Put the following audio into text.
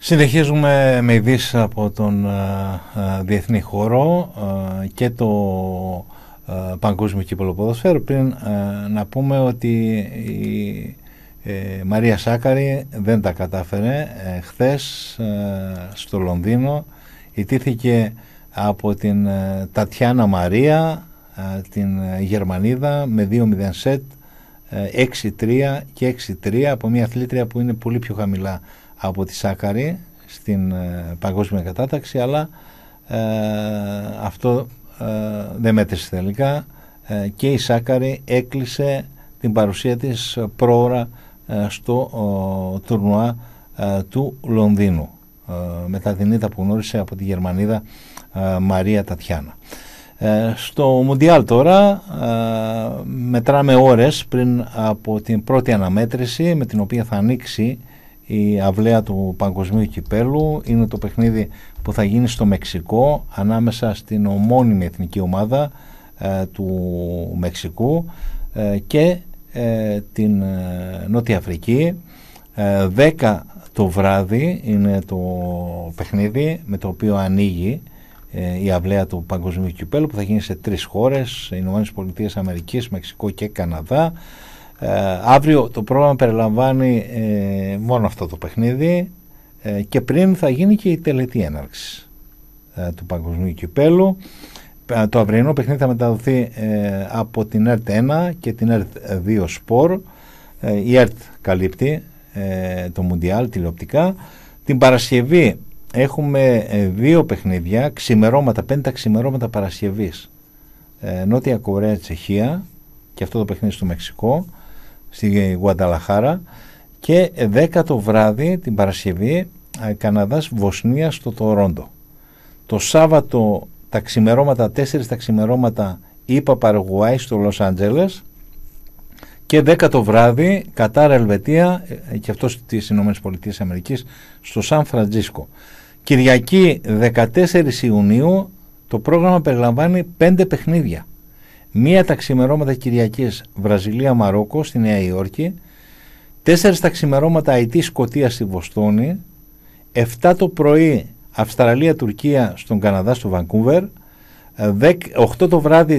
Συνεχίζουμε με ειδήσεις από τον διεθνή χώρο και το παγκόσμιο κύπελλο ποδοσφαίρου. Πριν να πούμε ότι η Μαρία Σάκαρη δεν τα κατάφερε. Χθες στο Λονδίνο ητήθηκε από την Τατιάνα Μαρία, την Γερμανίδα, με 2-0 σετ, 6-3 και 6-3 από μια αθλήτρια που είναι πολύ πιο χαμηλά από τη Σάκαρη στην παγκόσμια κατάταξη, αλλά αυτό δεν μέτρησε τελικά και η Σάκαρη έκλεισε την παρουσία της πρόωρα στο τουρνουά του Λονδίνου μετά την ήττα που γνώρισε από τη Γερμανίδα Μαρία Τατιάνα. Στο Μουντιάλ τώρα μετράμε ώρες πριν από την πρώτη αναμέτρηση με την οποία θα ανοίξει η αυλαία του παγκοσμίου κυπέλου. Είναι το παιχνίδι που θα γίνει στο Μεξικό ανάμεσα στην ομώνυμη εθνική ομάδα του Μεξικού και την Νότια Αφρική. 10 το βράδυ είναι το παιχνίδι με το οποίο ανοίγει η αυλαία του παγκοσμίου κυπέλου, που θα γίνει σε 3 χώρες, Ηνωμένες Πολιτείες Αμερικής, Μεξικό και Καναδά. Αύριο το πρόγραμμα περιλαμβάνει μόνο αυτό το παιχνίδι και πριν θα γίνει και η τελετή έναρξη του παγκοσμίου κυπέλου. Το αυριανό παιχνίδι θα μεταδοθεί από την ΕΡΤ1 και την ΕΡΤ2 Σπορ. Η ΕΡΤ καλύπτει το Μουντιάλ τηλεοπτικά. Την Παρασκευή έχουμε 2 παιχνίδια, ξημερώματα, 5 ξημερώματα Παρασκευής. Νότια Κορέα, Τσεχία, και αυτό το παιχνίδι στο Μεξικό, στη Γουανταλαχάρα, και 10 το βράδυ την Παρασκευή Καναδάς Βοσνία στο Τορόντο. Το Σάββατο τα ξημερώματα, 4 τα ξημερώματα ΗΠΑ Παραγουάη στο Λος Άντζελες, και 10 το βράδυ Κατάρ Ελβετία, και αυτό στις Ηνωμένες Πολιτείες Αμερικής, στο Σαν Φραντζίσκο. Κυριακή 14 Ιουνίου το πρόγραμμα περιλαμβάνει 5 παιχνίδια. 1 τα ξημερώματα Κυριακής Βραζιλία Μαρόκο στη Νέα Υόρκη, 4 τα ξημερώματα Αιτή Σκωτία στη Βοστόνη, 7 το πρωί Αυστραλία Τουρκία στον Καναδά στο Βανκούβερ, 8 το βράδυ